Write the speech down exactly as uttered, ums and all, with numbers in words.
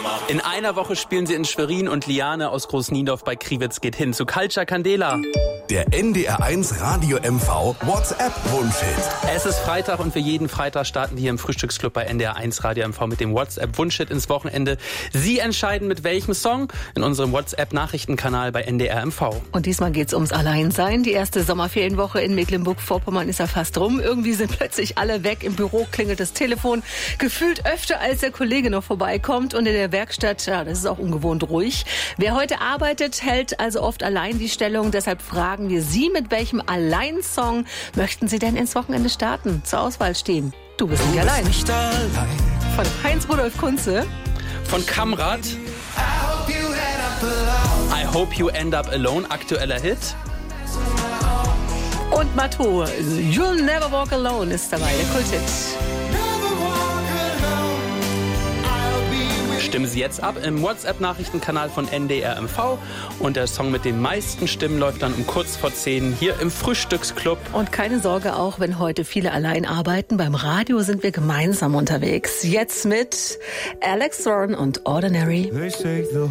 In einer Woche spielen sie in Schwerin und Liane aus Großniendorf bei Kriwitz geht hin zu Culture Candela. Der N D R eins Radio M V WhatsApp-Wunschhit. Es ist Freitag und für jeden Freitag starten wir hier im Frühstücksclub bei N D R eins Radio M V mit dem WhatsApp-Wunschhit ins Wochenende. Sie entscheiden mit welchem Song in unserem WhatsApp-Nachrichtenkanal bei N D R M V. Und diesmal geht's ums Alleinsein. Die erste Sommerferienwoche in Mecklenburg-Vorpommern ist ja fast rum. Irgendwie sind plötzlich alle weg. Im Büro klingelt das Telefon. Gefühlt öfter, als der Kollege noch vorbeikommt. Und in der Werkstatt, ja, das ist auch ungewohnt ruhig. Wer heute arbeitet, hält also oft allein die Stellung. Deshalb fragen wir Sie, mit welchem Allein-Song möchten Sie denn ins Wochenende starten? Zur Auswahl stehen Du bist nicht allein. Nicht allein. Von Heinz-Rudolf Kunze. Von Kamrat. I Hope You End Up Alone, aktueller Hit. Und Matto, You'll Never Walk Alone ist dabei, der Kulthit. Stimmen Sie jetzt ab im WhatsApp-Nachrichtenkanal von N D R M V. Und der Song mit den meisten Stimmen läuft dann um kurz vor zehn hier im Frühstücksclub. Und keine Sorge, auch wenn heute viele allein arbeiten, beim Radio sind wir gemeinsam unterwegs. Jetzt mit Alex Zorn und Ordinary.